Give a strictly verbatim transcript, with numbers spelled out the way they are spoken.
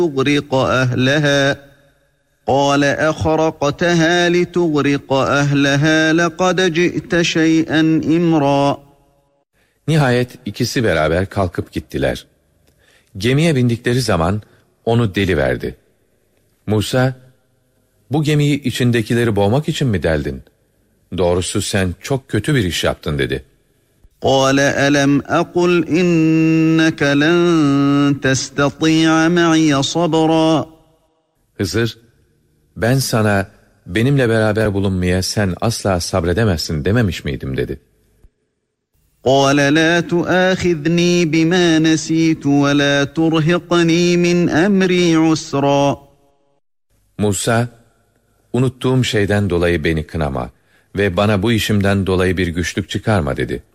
تغرق أهلها قال أخرقتها لتغرق أهلها لقد جئت شيئا إمرا. Nihayet ikisi beraber kalkıp gittiler. Gemiye bindikleri zaman onu deliverdi. Musa, bu gemiyi içindekileri boğmak için mi deldin? Doğrusu sen çok kötü bir iş yaptın dedi. قَالَ أَلَمْ أَقُلْ إِنَّكَ لَنْ تَسْتَطِيعَ مَعِيَ صَبْرًا. Hızır, ben sana benimle beraber bulunmaya sen asla sabredemezsin dememiş miydim dedi. قَالَ لَا تُؤَاخِذْنِي بِمَا نَسِيتُ وَلَا تُرْهِقْنِي مِنْ أَمْرِي عُسْرًا. Musa, unuttuğum şeyden dolayı beni kınama ve bana bu işimden dolayı bir güçlük çıkarma dedi.